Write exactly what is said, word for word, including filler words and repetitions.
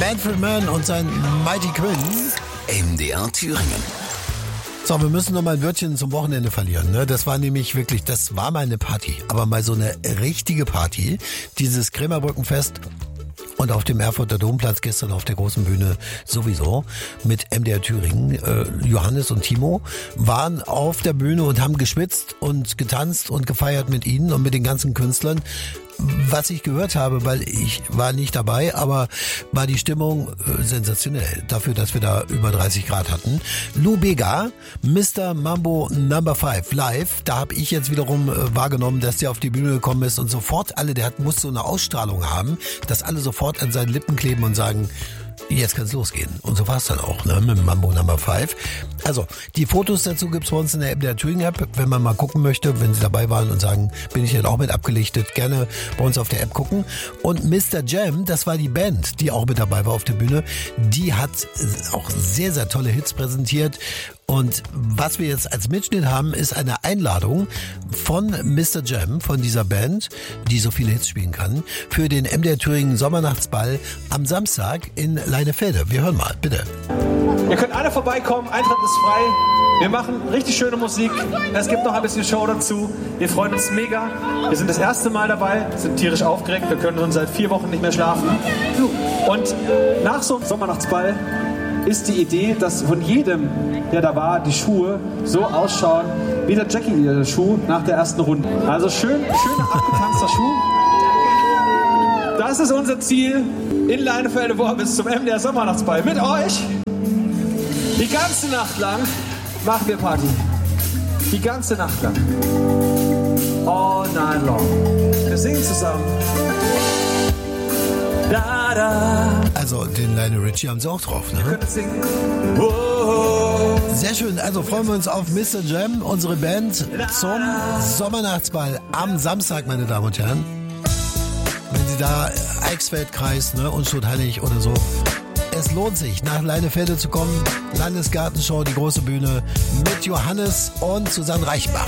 Manfred Mann und sein Mighty Quinn. M D R Thüringen. So, wir müssen noch mal ein Wörtchen zum Wochenende verlieren. Ne? Das war nämlich wirklich, das war mal eine Party. Aber mal so eine richtige Party. Dieses Krämerbrückenfest. Und auf dem Erfurter Domplatz gestern auf der großen Bühne sowieso mit M D R Thüringen. Äh, Johannes und Timo waren auf der Bühne und haben geschwitzt und getanzt und gefeiert mit ihnen und mit den ganzen Künstlern. Was ich gehört habe, weil ich war nicht dabei, aber war die Stimmung äh, sensationell. Dafür, dass wir da über dreißig Grad hatten. Lou Bega, Mister Mambo Number Five live. Da habe ich jetzt wiederum äh, wahrgenommen, dass der auf die Bühne gekommen ist und sofort alle, der hat, muss so eine Ausstrahlung haben, dass alle sofort an seinen Lippen kleben und sagen, jetzt kann's losgehen. Und so war's dann auch, ne, mit Mambo Number Five. Also, die Fotos dazu gibt's bei uns in der M D R Thüringen App. Wenn man mal gucken möchte, wenn Sie dabei waren und sagen, bin ich denn auch mit abgelichtet, gerne bei uns auf der App gucken. Und Mister Jam, das war die Band, die auch mit dabei war auf der Bühne. Die hat auch sehr, sehr tolle Hits präsentiert. Und was wir jetzt als Mitschnitt haben, ist eine Einladung von Mister Jam, von dieser Band, die so viele Hits spielen kann, für den M D R Thüringen Sommernachtsball am Samstag in Leinefelde. Wir hören mal, bitte. Ihr könnt alle vorbeikommen, Eintritt ist frei. Wir machen richtig schöne Musik. Es gibt noch ein bisschen Show dazu. Wir freuen uns mega. Wir sind das erste Mal dabei, sind tierisch aufgeregt. Wir können schon seit vier Wochen nicht mehr schlafen. Und nach so einem Sommernachtsball ist die Idee, dass von jedem, der da war, die Schuhe so ausschauen wie der Jackie-Schuh nach der ersten Runde. Also schön, schöner abgetanzter Schuh. Das ist unser Ziel in Leinefelde bis zum M D R Sommernachtsball. Mit euch die ganze Nacht lang machen wir Party. Die ganze Nacht lang. All night long. Wir singen zusammen. Da, da. Also den Lionel Richie haben sie auch drauf, ne? Sehr schön, also freuen wir uns auf Mister Jam, unsere Band, zum Sommernachtsball am Samstag, meine Damen und Herren. Wenn Sie da Eichsfeldkreis, ne, Unschuld-Heilig oder so, es lohnt sich, nach Leinefelde zu kommen. Landesgartenshow, die große Bühne mit Johannes und Susanne Reichenbach.